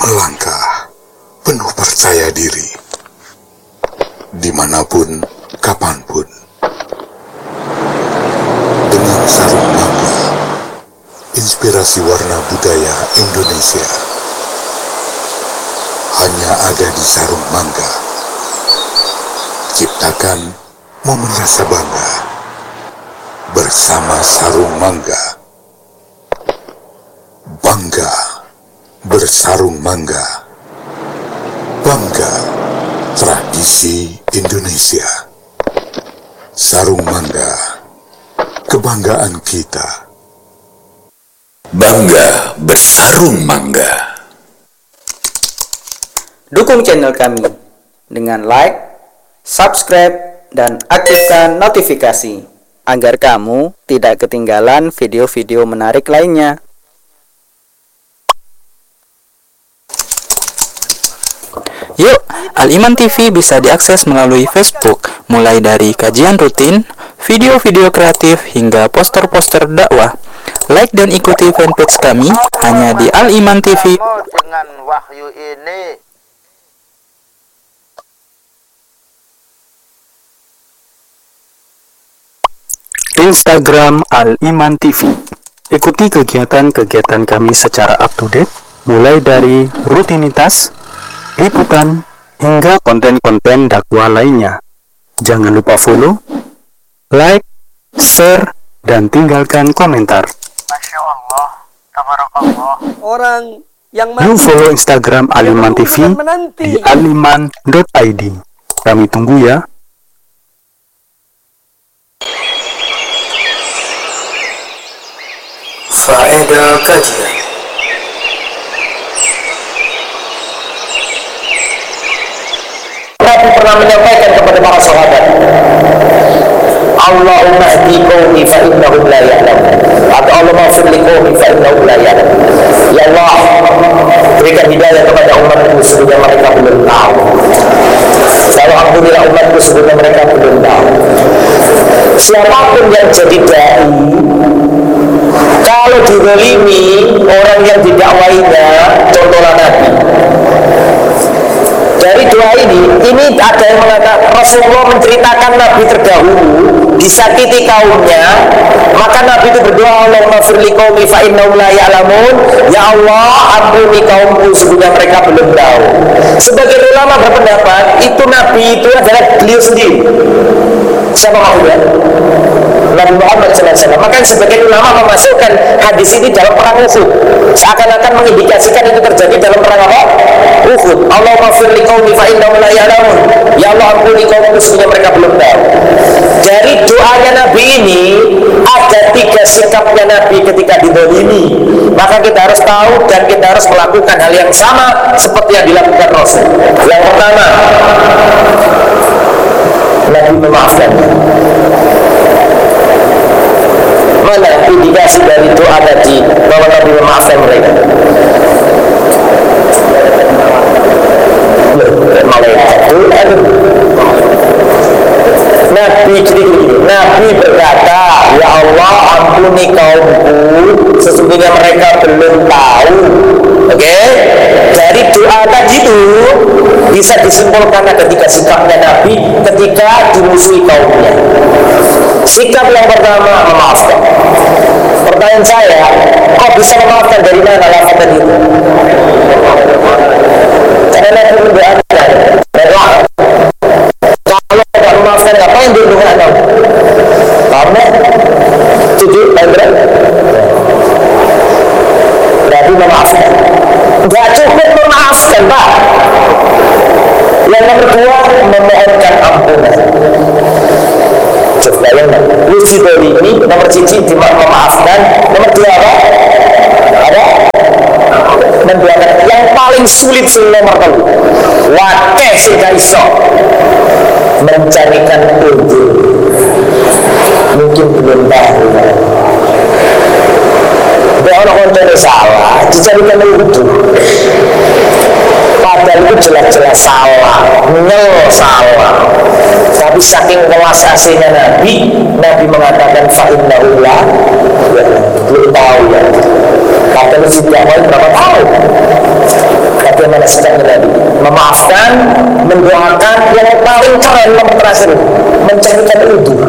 Melangkah penuh percaya diri, dimanapun, kapanpun. Dengan sarung mangga, inspirasi warna budaya Indonesia hanya ada di sarung mangga. Ciptakan momen rasa bangga bersama sarung mangga. Bangga bersarung mangga. Bangga tradisi Indonesia. Sarung mangga, kebanggaan kita. Bangga bersarung mangga. Dukung channel kami dengan like, subscribe, dan aktifkan notifikasi agar kamu tidak ketinggalan video-video menarik lainnya. Yuk, Al-Iman TV bisa diakses melalui Facebook, mulai dari kajian rutin, video-video kreatif, hingga poster-poster dakwah. Like dan ikuti fanpage kami hanya di Al-Iman TV. Dengan wahyu ini, Instagram Al-Iman TV. Ikuti kegiatan-kegiatan kami secara up-to-date, mulai dari rutinitas, liputan, hingga konten-konten dakwah lainnya. Jangan lupa follow, like, share, dan tinggalkan komentar. Masya Allah, tabarakallah. Orang yang Yuk follow Instagram Al-Iman TV di aliman.id. Kami tunggu ya. Faedah kajian. Nabi pernah menyampaikan kepada para sahabat, Allahumma hdi qaumi fa innahum la ya'lamun. Atau Allahumma ighfir li qaumi fa innahum la ya'lamun. Ya Allah, berikan hidayah kepada umatku sehingga mereka belum tahu. Lalu ampunilah umatku sehingga mereka belum tahu. Siapapun yang jadi dai, kalau dizalimi orang yang didakwainya, contohlah Nabi. Dari doa ini ada yang mengatakan Rasulullah menceritakan Nabi terdahulu disakiti kaumnya, maka Nabi itu berdoa, Allahumma firli qaumi fa innahum la ya'lamun. Ya Allah, ampuni kaumku sesungguhnya mereka belum tahu. Sebagian ulama berpendapat itu Nabi itu adalah beliau sendiri. Siapa maksudnya? Nabi Muhammad SAW. Maka sebagian ulama memasukkan hadis ini dalam perang Uhud, seakan-akan mengindikasikan itu terjadi dalam perang apa? Uhud. Allahumma firli qaumi fa innahum la ya'lamun. Ya Allah, ampuni kaumku sesungguhnya mereka belum tahu. Dari doanya Nabi ini ada 3 sikapnya Nabi ketika didolimi. Maka kita harus tahu dan kita harus melakukan hal yang sama seperti yang dilakukan Rasul. Yang pertama, Nabi memaafkan. Mana indikasi dari doa tadi bahwa Nabi memaafkan mereka? Nabi berkata, Ya Allah, ampuni kaumku sesungguhnya mereka belum tahu. Oke? Dari doa tadi itu bisa disimpulkan ada 3 sikapnya Nabi ketika dimusuhi kaumnya. Sikap yang pertama, memaafkan. Pertanyaan saya, kok bisa memaafkan, dari mana lafazan itu? Karena Nabi mendoakan, berdoa. Kalau tidak memaafkan, apa yang didoakan? Kamu tujuh, berarti memaafkan. Tidak cukup memaafkan, Pak. Yang nomor 2, memohonkan ampunan. Bayangkan, uji ini nomor 1 memaafkan, nomor 2 apa? Mendoakan. Yang paling sulit nomor 3, wakil sehingga iso mencarikan ujung. Mungkin belum tahu. Kalau orang salah, dicarikan ujung. Padahal itu jelas-jelas salah, salah. Tapi saking kelas aslinya Nabi mengatakan fa'innahu la, belum tahu ya. Padahal sudah berapa tahun. Tapi bagaimana sikapnya Nabi. Memaafkan, mendoakan, yang paling keren nomor terakhir, mencarikan udur.